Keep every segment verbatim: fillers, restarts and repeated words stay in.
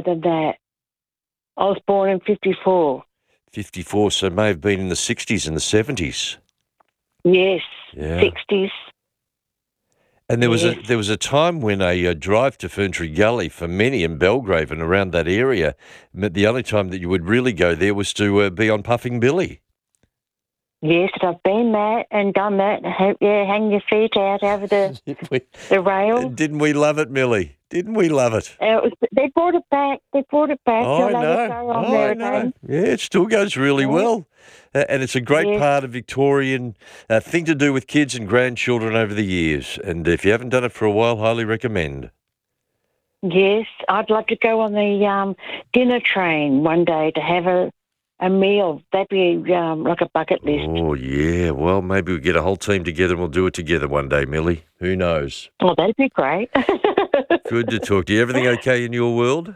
than that. I was born in fifty-four. fifty-four, so it may have been in the sixties and the seventies. Yes, Yeah. sixties. And there was Yes. a there was a time when a, uh drive to Ferntree Gully for many in Belgrave and around that area, meant the only time that you would really go there was to uh, be on Puffing Billy. Yes, and I've been there and done that. Ha- Yeah, hang your feet out over the, Didn't we, the rail. didn't we love it, Millie? Didn't we love it? Uh, it was, they brought it back. They brought it back. Oh, You'll I let know. it go on Oh, there I know. again. Yeah, it still goes really Yeah. well. Uh, and it's a great Yes. part of Victorian uh, thing to do with kids and grandchildren over the years. And if you haven't done it for a while, highly recommend. Yes, I'd love to go on the um, dinner train one day to have a, a meal. That'd be um, like a bucket list. Oh, yeah. Well, maybe we'll get a whole team together and we'll do it together one day, Millie. Who knows? Oh, that'd be great. Good to talk to you. Everything okay in your world?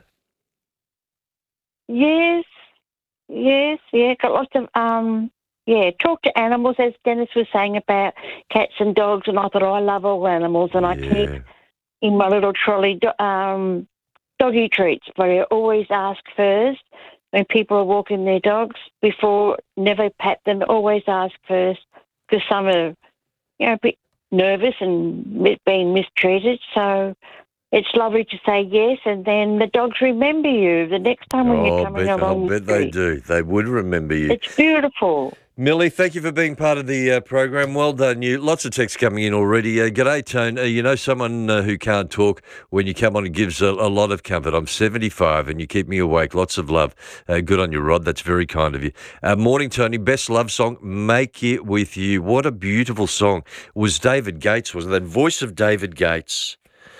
Yes, yes, yeah. Got lots of um, yeah. Talk to animals, as Dennis was saying about cats and dogs, and I thought, oh, I love all animals, and I keep Yeah. in my little trolley do- um, doggy treats, but I always ask first when people are walking their dogs before. Never pat them. Always ask first because some are, you know, a bit nervous and mi- being mistreated. So. It's lovely to say yes, and then the dogs remember you the next time when you're Oh, coming bet, along I'll the bet they street. do. They would remember you. It's beautiful. Millie, thank you for being part of the uh, program. Well done, you. Lots of texts coming in already. Uh, g'day, Tone. Uh, you know someone uh, who can't talk when you come on and gives a, a lot of comfort. I'm seventy-five and you keep me awake. Lots of love. Uh, good on you, Rod. That's very kind of you. Uh, morning, Tony. Best love song, Make It With You. What a beautiful song. It was David Gates, wasn't it? Voice of David Gates.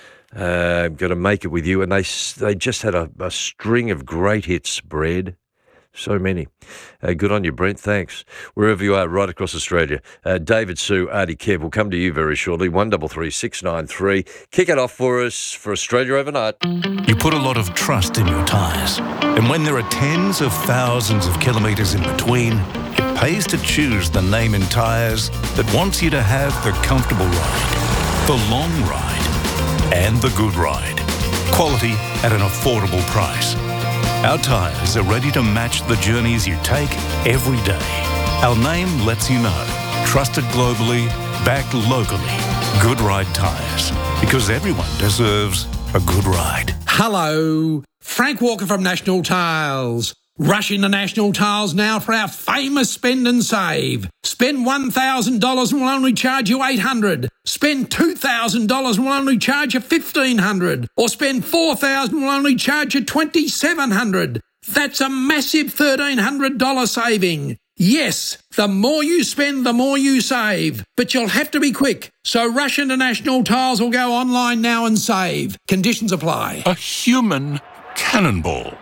Uh, got to Make It With You. And they they just had a, a string of great hits, Bread. So many. Uh, good on you, Brent. Thanks. Wherever you are, right across Australia. Uh, David, Sue, Artie, Kev will come to you very shortly. one double three six nine three. Kick it off for us for Australia Overnight. You put a lot of trust in your tyres. And when there are tens of thousands of kilometres in between, it pays to choose the name in tyres that wants you to have the comfortable ride, the long ride, and the good ride. Quality at an affordable price. Our tyres are ready to match the journeys you take every day. Our name lets you know. Trusted globally, backed locally. Good Ride Tyres. Because everyone deserves a good ride. Hello, Frank Walker from National Tiles. Rush into National Tiles now for our famous spend and save. Spend one thousand dollars and we'll only charge you eight hundred dollars. Spend two thousand dollars and we'll only charge you fifteen hundred dollars. Or spend four thousand dollars and we'll only charge you twenty-seven hundred dollars. That's a massive thirteen hundred dollars saving. Yes, the more you spend, the more you save. But you'll have to be quick. So rush into National Tiles or go online now and save. Conditions apply. A human cannonball.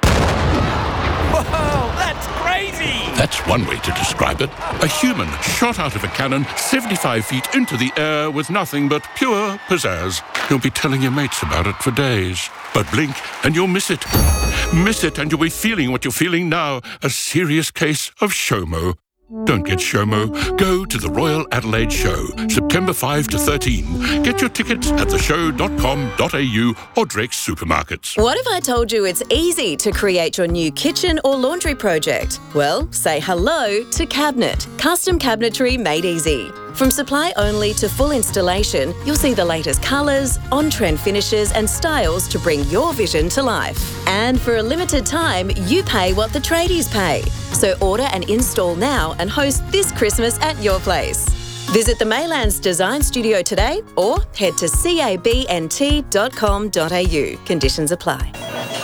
Whoa, that's crazy! That's one way to describe it. A human shot out of a cannon seventy-five feet into the air with nothing but pure pizzazz. You'll be telling your mates about it for days. But blink and you'll miss it. Miss it and you'll be feeling what you're feeling now. A serious case of SHOMO. Don't get SHOMO. Go to the Royal Adelaide Show, September fifth to thirteenth. Get your tickets at the show dot com dot a u or Drake's supermarkets. What if I told you it's easy to create your new kitchen or laundry project? Well, say hello to Cabinet. Custom cabinetry made easy. From supply only to full installation, you'll see the latest colours, on-trend finishes and styles to bring your vision to life. And for a limited time, you pay what the tradies pay. So order and install now and host this Christmas at your place. Visit the Maylands Design Studio today or head to cabnt dot com dot a u. Conditions apply.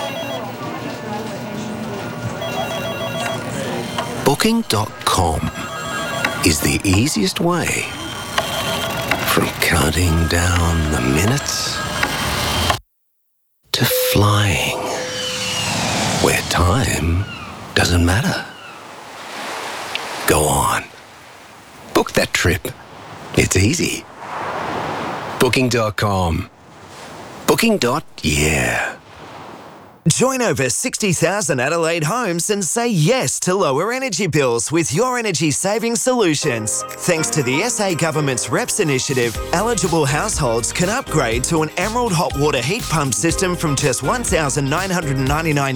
Booking dot com is the easiest way from counting down the minutes to flying where time doesn't matter. Go on. Book that trip. It's easy. Booking dot com. Booking. Yeah. Join over sixty thousand Adelaide homes and say yes to lower energy bills with Your Energy Savings Solutions. Thanks to the S A Government's R E P S initiative, eligible households can upgrade to an Emerald hot water heat pump system from just one thousand nine hundred ninety-nine